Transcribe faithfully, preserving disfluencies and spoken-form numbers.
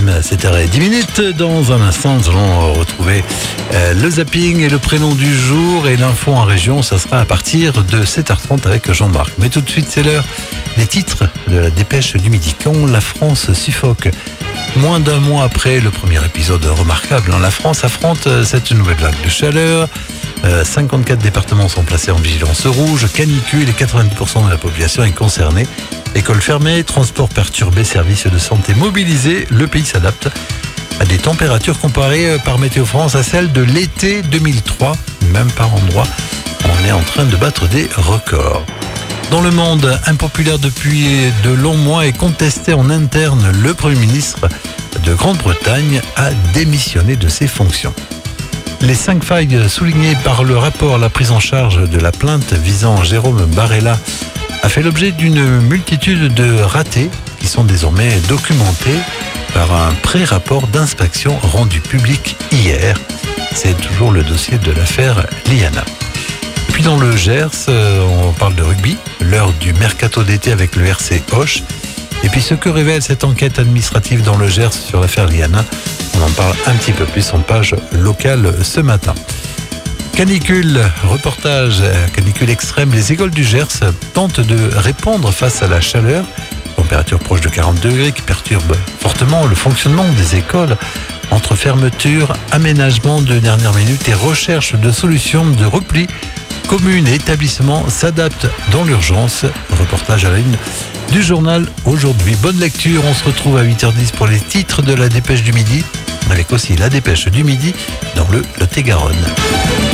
sept heures dix minutes. Dans un instant, nous allons retrouver euh, le zapping et le prénom du jour et l'info en région. Ça sera à partir de sept heures trente avec Jean-Marc. Mais tout de suite, c'est l'heure des titres de la dépêche du midi. Quand la France suffoque. Moins d'un mois après le premier épisode remarquable, la France affronte cette nouvelle vague de chaleur. Euh, cinquante-quatre départements sont placés en vigilance rouge, canicule et quatre-vingt-dix pour cent de la population est concernée. Écoles fermées, transports perturbés, services de santé mobilisés, le pays s'adapte à des températures comparées par Météo France à celles de l'été deux mille trois. Même par endroits, on est en train de battre des records. Dans le monde, impopulaire depuis de longs mois et contesté en interne, le Premier ministre de Grande-Bretagne a démissionné de ses fonctions. Les cinq failles soulignées par le rapport La prise en charge de la plainte visant Jérôme Barella a fait l'objet d'une multitude de ratés qui sont désormais documentés par un pré-rapport d'inspection rendu public hier. C'est toujours le dossier de l'affaire Liana. Puis dans le Gers, on parle de rugby, l'heure du mercato d'été avec le R C Auch. Et puis ce que révèle cette enquête administrative dans le Gers sur l'affaire Liana, on en parle un petit peu plus en page locale ce matin. Canicule, reportage, canicule extrême, les écoles du Gers tentent de répondre face à la chaleur, température proche de quarante degrés qui perturbe fortement le fonctionnement des écoles. Entre fermeture, aménagement de dernière minute et recherche de solutions de repli, communes et établissements s'adaptent dans l'urgence. Reportage à la une du journal aujourd'hui. Bonne lecture, on se retrouve à huit heures dix pour les titres de la dépêche du midi, avec aussi la dépêche du midi dans le Lot-et-Garonne.